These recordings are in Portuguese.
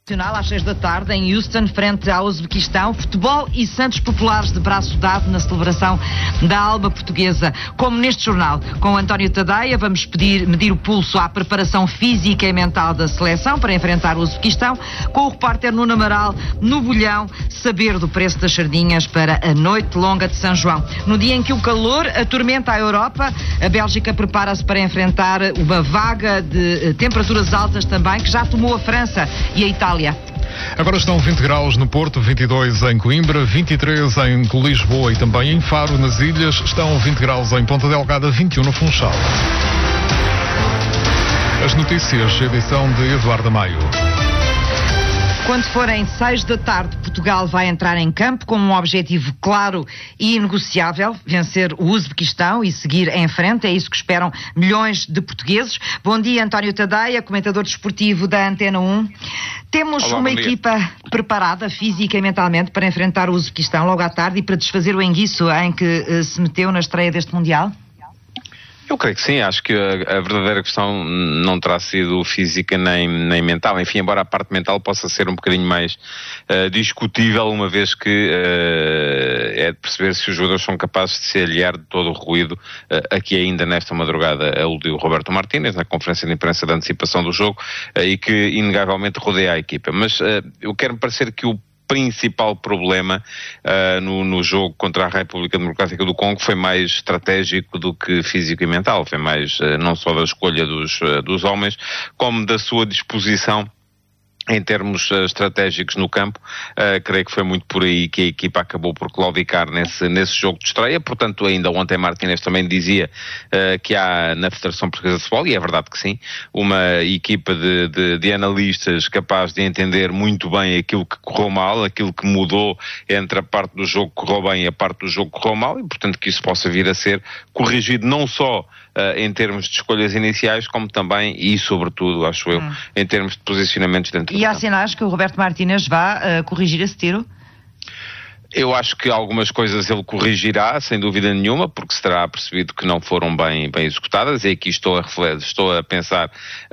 Às 6 da tarde, em Houston, frente ao Uzbequistão, futebol e Santos Populares de braço dado na celebração da alma portuguesa. Como neste jornal, com António Tadeia, vamos medir o pulso à preparação física e mental da seleção para enfrentar o Uzbequistão, com o repórter Nuno Amaral no bolhão, saber do preço das sardinhas para a noite longa de São João. No dia em que o calor atormenta a Europa, a Bélgica prepara-se para enfrentar uma vaga de temperaturas altas também, que já tomou a França e a Itália. Agora estão 20 graus no Porto, 22 em Coimbra, 23 em Lisboa e também em Faro, nas ilhas. Estão 20 graus em Ponta Delgada, 21 no Funchal. As notícias, edição de Eduardo Maio. Quando forem 6 da tarde, Portugal vai entrar em campo com um objetivo claro e inegociável: vencer o Uzbequistão e seguir em frente. É isso que esperam milhões de portugueses. Bom dia, António Tadeia, comentador desportivo da Antena 1. Temos uma equipa preparada física e mentalmente para enfrentar o Uzbequistão logo à tarde e para desfazer o enguiço em que se meteu na estreia deste Mundial? Eu creio que sim, acho que a verdadeira questão não terá sido física nem mental. Enfim, embora a parte mental possa ser um bocadinho mais discutível, uma vez que é de perceber se os jogadores são capazes de se aliar de todo o ruído aqui ainda nesta madrugada aludiu Roberto Martínez na conferência de imprensa de antecipação do jogo e que inegavelmente rodeia a equipa. Mas eu quero-me parecer que o principal problema no jogo contra a República Democrática do Congo foi mais estratégico do que físico e mental. Foi mais não só da escolha dos homens, como da sua disposição em termos estratégicos no campo. Creio que foi muito por aí que a equipa acabou por claudicar nesse jogo de estreia. Portanto, ainda ontem Martínez também dizia que há na Federação Portuguesa de Futebol, e é verdade que sim, uma equipa de analistas capaz de entender muito bem aquilo que correu mal, aquilo que mudou entre a parte do jogo que correu bem e a parte do jogo que correu mal, e portanto que isso possa vir a ser corrigido não só em termos de escolhas iniciais, como também e sobretudo, acho eu, em termos de posicionamentos dentro do campo. E há sinais que o Roberto Martínez vá corrigir esse tiro? Eu acho que algumas coisas ele corrigirá, sem dúvida nenhuma, porque se terá percebido que não foram bem executadas, e aqui estou a pensar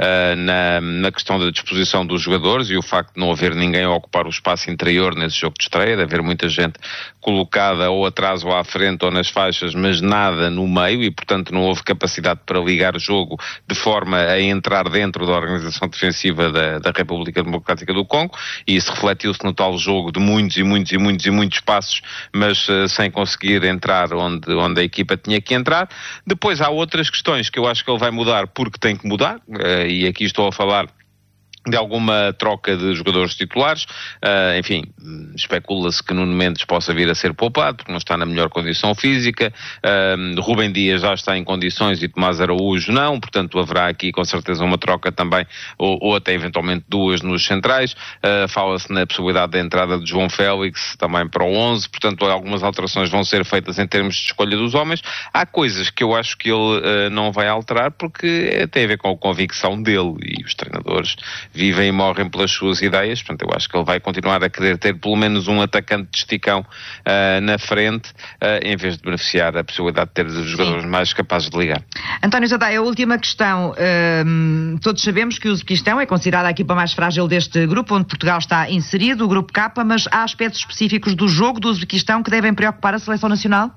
na questão da disposição dos jogadores e o facto de não haver ninguém a ocupar o espaço interior nesse jogo de estreia, de haver muita gente colocada ou atrás ou à frente ou nas faixas, mas nada no meio, e portanto não houve capacidade para ligar o jogo de forma a entrar dentro da organização defensiva da República Democrática do Congo, e isso refletiu-se no tal jogo de muitos passos, mas sem conseguir entrar onde a equipa tinha que entrar. Depois há outras questões que eu acho que ele vai mudar porque tem que mudar, e aqui estou a falar de alguma troca de jogadores titulares. Enfim, especula-se que Nuno Mendes possa vir a ser poupado porque não está na melhor condição física. Rubem Dias já está em condições e Tomás Araújo não, portanto haverá aqui com certeza uma troca também, ou até eventualmente duas nos centrais. Fala-se na possibilidade da entrada de João Félix também para o 11, portanto algumas alterações vão ser feitas em termos de escolha dos homens. Há coisas que eu acho que ele não vai alterar porque tem a ver com a convicção dele, e os treinadores vivem e morrem pelas suas ideias. Portanto, eu acho que ele vai continuar a querer ter pelo menos um atacante de esticão na frente, em vez de beneficiar a possibilidade de ter os jogadores mais capazes de ligar. António Tadeia, a última questão. Todos sabemos que o Uzbequistão é considerada a equipa mais frágil deste grupo, onde Portugal está inserido, o grupo K, mas há aspectos específicos do jogo do Uzbequistão que devem preocupar a seleção nacional?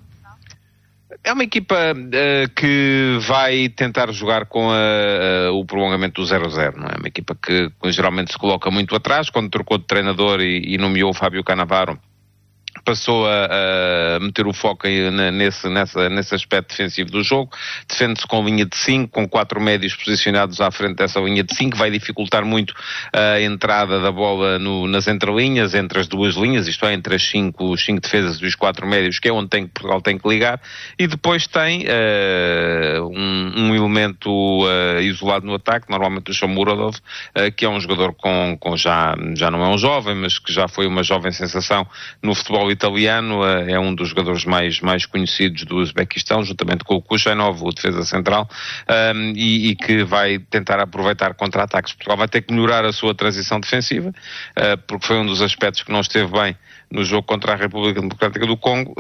É uma equipa que vai tentar jogar com o prolongamento do 0-0, não é? Uma equipa que geralmente se coloca muito atrás. Quando trocou de treinador e nomeou o Fábio Cannavaro, passou a meter o foco nesse aspecto defensivo do jogo. Defende-se com linha de 5, com 4 médios posicionados à frente dessa linha de 5, vai dificultar muito a entrada da bola nas entrelinhas, entre as duas linhas, isto é, entre as 5 defesas e os 4 médios, que é onde Portugal tem que ligar, e depois tem um elemento isolado no ataque, normalmente o Shomurodov, que é um jogador com já não é um jovem, mas que já foi uma jovem sensação no futebol italiano, é um dos jogadores mais conhecidos do Uzbequistão, juntamente com o Kuchenov, o defesa central, e que vai tentar aproveitar contra-ataques. Portugal vai ter que melhorar a sua transição defensiva, porque foi um dos aspectos que não esteve bem no jogo contra a República Democrática do Congo,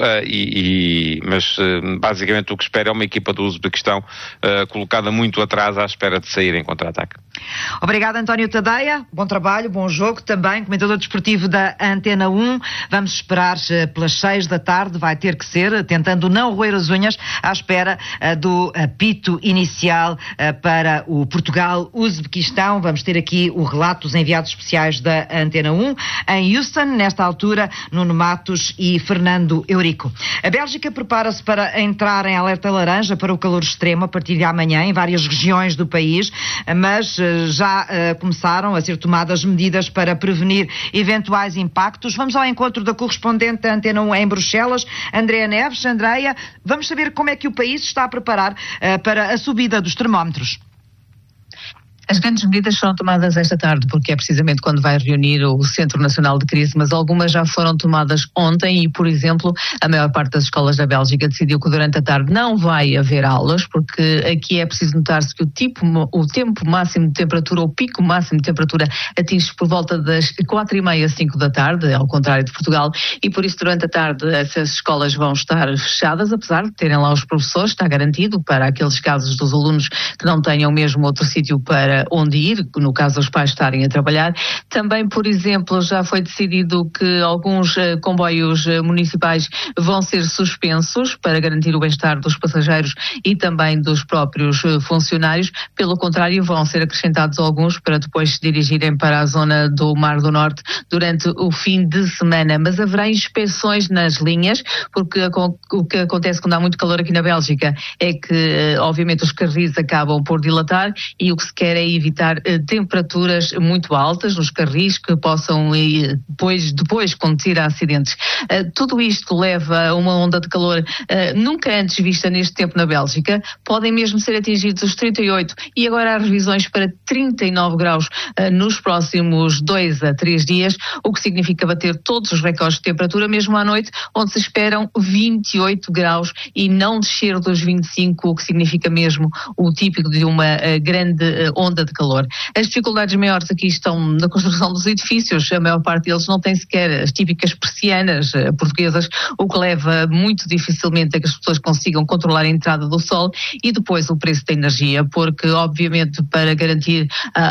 mas basicamente o que espera é uma equipa do Uzbequistão colocada muito atrás à espera de sair em contra-ataque. Obrigada, António Tadeia. Bom trabalho, bom jogo também. Comentador desportivo da Antena 1. Vamos esperar pelas 6 da tarde, vai ter que ser, tentando não roer as unhas, à espera do apito inicial para o Portugal-Uzbequistão. Vamos ter aqui o relato dos enviados especiais da Antena 1. Em Houston, nesta altura, Nuno Matos e Fernando Eurico. A Bélgica prepara-se para entrar em alerta laranja para o calor extremo a partir de amanhã em várias regiões do país, mas já começaram a ser tomadas medidas para prevenir eventuais impactos. Vamos ao encontro da correspondente da Antena 1 em Bruxelas, Andréa Neves. Andréa, vamos saber como é que o país está a preparar para a subida dos termómetros. As grandes medidas foram tomadas esta tarde, porque é precisamente quando vai reunir o Centro Nacional de Crise, mas algumas já foram tomadas ontem e, por exemplo, a maior parte das escolas da Bélgica decidiu que durante a tarde não vai haver aulas, porque aqui é preciso notar-se que o tempo máximo de temperatura, o pico máximo de temperatura, atinge por volta das 4h30, 5 da tarde, ao contrário de Portugal, e por isso durante a tarde essas escolas vão estar fechadas, apesar de terem lá os professores, está garantido para aqueles casos dos alunos que não tenham mesmo outro sítio para onde ir, no caso dos pais estarem a trabalhar. Também, por exemplo, já foi decidido que alguns comboios municipais vão ser suspensos para garantir o bem-estar dos passageiros e também dos próprios funcionários. Pelo contrário, vão ser acrescentados alguns para depois se dirigirem para a zona do Mar do Norte durante o fim de semana. Mas haverá inspeções nas linhas, porque o que acontece quando há muito calor aqui na Bélgica é que, obviamente, os carris acabam por dilatar e o que se quer é evitar temperaturas muito altas nos carris que possam depois conduzir a acidentes. Tudo isto leva a uma onda de calor nunca antes vista neste tempo na Bélgica. Podem mesmo ser atingidos os 38 e agora há revisões para 39 graus nos próximos 2 a 3 dias, o que significa bater todos os recordes de temperatura, mesmo à noite, onde se esperam 28 graus e não descer dos 25, o que significa mesmo o típico de uma grande onda de calor. As dificuldades maiores aqui estão na construção dos edifícios. A maior parte deles não tem sequer as típicas persianas portuguesas, o que leva muito dificilmente a que as pessoas consigam controlar a entrada do sol, e depois o preço da energia, porque obviamente para garantir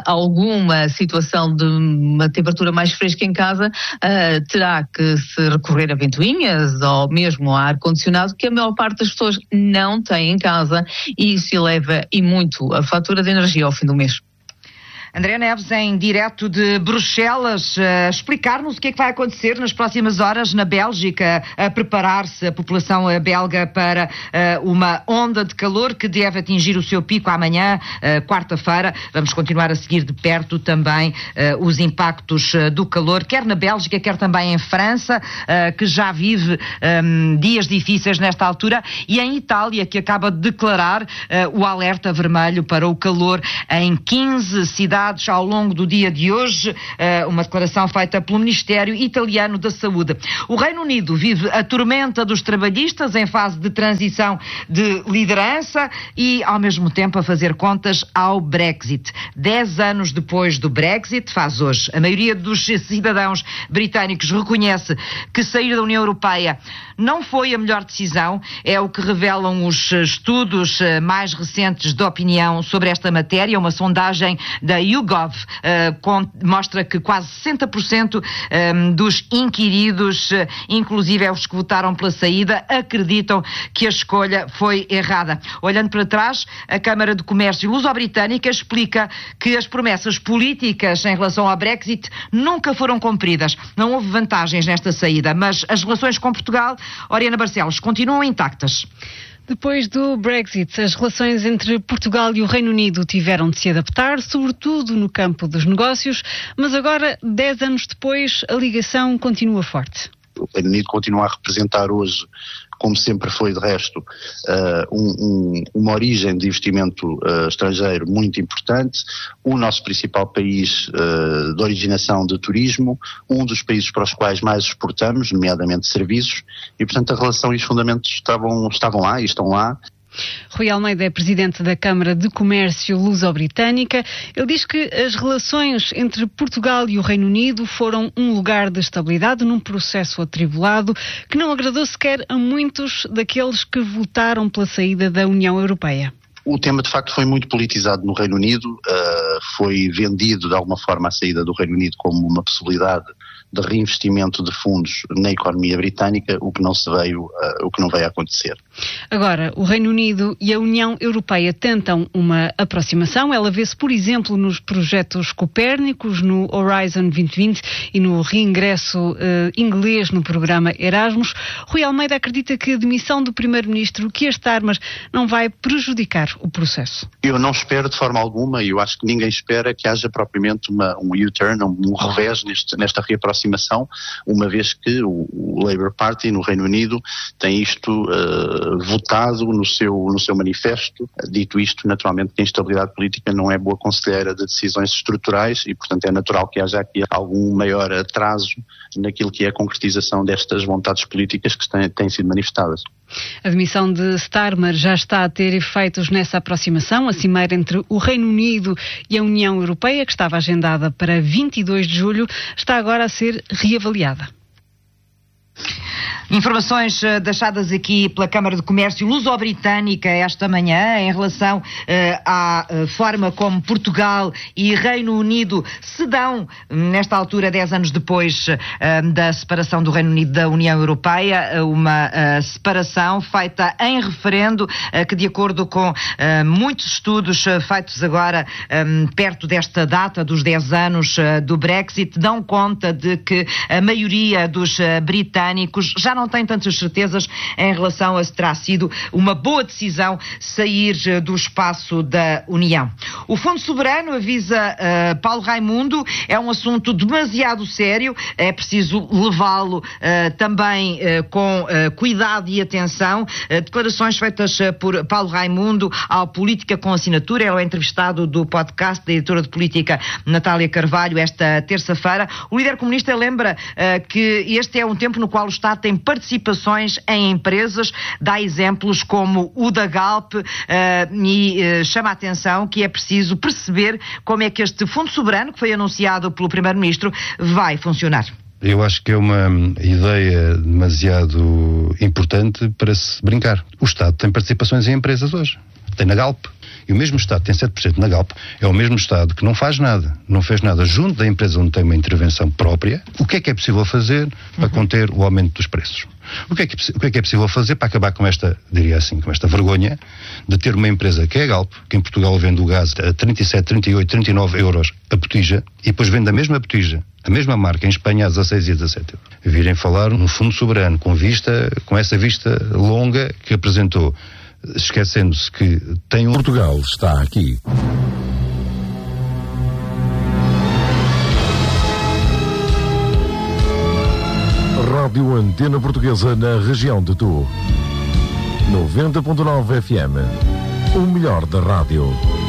alguma situação de uma temperatura mais fresca em casa, terá que se recorrer a ventoinhas ou mesmo a ar-condicionado, que a maior parte das pessoas não tem em casa, e isso eleva e muito a fatura de energia ao fim do mês. André Neves, em direto de Bruxelas, explicar-nos o que é que vai acontecer nas próximas horas na Bélgica, a preparar-se a população belga para uma onda de calor que deve atingir o seu pico amanhã, quarta-feira. Vamos continuar a seguir de perto também os impactos do calor, quer na Bélgica, quer também em França, que já vive dias difíceis nesta altura, e em Itália, que acaba de declarar o alerta vermelho para o calor em 15 cidades ao longo do dia de hoje, uma declaração feita pelo Ministério Italiano da Saúde. O Reino Unido vive a tormenta dos trabalhistas em fase de transição de liderança e, ao mesmo tempo, a fazer contas ao Brexit. 10 anos depois do Brexit, faz hoje, a maioria dos cidadãos britânicos reconhece que sair da União Europeia não foi a melhor decisão, é o que revelam os estudos mais recentes de opinião sobre esta matéria. Uma sondagem da YouGov mostra que quase 60% dos inquiridos, inclusive os que votaram pela saída, acreditam que a escolha foi errada. Olhando para trás, a Câmara de Comércio Luso-Britânica explica que as promessas políticas em relação ao Brexit nunca foram cumpridas. Não houve vantagens nesta saída, mas as relações com Portugal, Oriana Barcelos, continuam intactas. Depois do Brexit, as relações entre Portugal e o Reino Unido tiveram de se adaptar, sobretudo no campo dos negócios, mas agora, 10 anos depois, a ligação continua forte. O Reino Unido continua a representar hoje, como sempre foi de resto, uma origem de investimento estrangeiro muito importante, o nosso principal país de originação de turismo, um dos países para os quais mais exportamos, nomeadamente serviços, e portanto a relação e os fundamentos estavam lá e estão lá. Rui Almeida é presidente da Câmara de Comércio Luso-Britânica. Ele diz que as relações entre Portugal e o Reino Unido foram um lugar de estabilidade num processo atribulado que não agradou sequer a muitos daqueles que votaram pela saída da União Europeia. O tema, de facto, foi muito politizado no Reino Unido, foi vendido de alguma forma a saída do Reino Unido como uma possibilidade de reinvestimento de fundos na economia britânica, o que não veio a acontecer. Agora, o Reino Unido e a União Europeia tentam uma aproximação. Ela vê-se, por exemplo, nos projetos Copérnicos, no Horizon 2020 e no reingresso inglês no programa Erasmus. Rui Almeida acredita que a demissão do Primeiro-Ministro Keir Starmer não vai prejudicar o processo. Eu não espero de forma alguma, e eu acho que ninguém espera que haja propriamente um U-turn, um revés nesta reaproximação, uma vez que o Labour Party no Reino Unido tem isto votado no seu manifesto. Dito isto, naturalmente que a instabilidade política não é boa conselheira de decisões estruturais e, portanto, é natural que haja aqui algum maior atraso naquilo que é a concretização destas vontades políticas que têm sido manifestadas. A demissão de Starmer já está a ter efeitos nessa aproximação. A cimeira entre o Reino Unido e a União Europeia, que estava agendada para 22 de julho, está agora a ser reavaliada. Informações deixadas aqui pela Câmara de Comércio Luso-Britânica esta manhã em relação à forma como Portugal e Reino Unido se dão, nesta altura, 10 anos depois da separação do Reino Unido da União Europeia, uma separação feita em referendo que, de acordo com muitos estudos feitos agora perto desta data dos 10 anos do Brexit, dão conta de que a maioria dos britânicos já não tem tantas certezas em relação a se terá sido uma boa decisão sair do espaço da União. O Fundo Soberano, avisa Paulo Raimundo, é um assunto demasiado sério, é preciso levá-lo também com cuidado e atenção. Declarações feitas por Paulo Raimundo ao Política com Assinatura. Ele é entrevistado do podcast da editora de política Natália Carvalho esta terça-feira. O líder comunista lembra que este é um tempo no qual o Estado tem participações em empresas, dá exemplos como o da Galp e chama a atenção que é preciso perceber como é que este Fundo Soberano, que foi anunciado pelo Primeiro-Ministro, vai funcionar. Eu acho que é uma ideia demasiado importante para se brincar. O Estado tem participações em empresas hoje. Tem na Galp. E o mesmo Estado que tem 7% na Galp é o mesmo Estado que não faz nada, não fez nada junto da empresa onde tem uma intervenção própria. O que é possível fazer para conter o aumento dos preços? O que é possível fazer para acabar com esta, diria assim, com esta vergonha de ter uma empresa que é a Galp, que em Portugal vende o gás a 37, 38, 39 euros a botija, e depois vende a mesma botija, a mesma marca, em Espanha a 16 e 17 euros. Virem falar no Fundo Soberano, com essa vista longa que apresentou, esquecendo-se que tem Portugal está aqui. Rádio Antena Portuguesa na região de Tu. 90.9 FM. O melhor da rádio.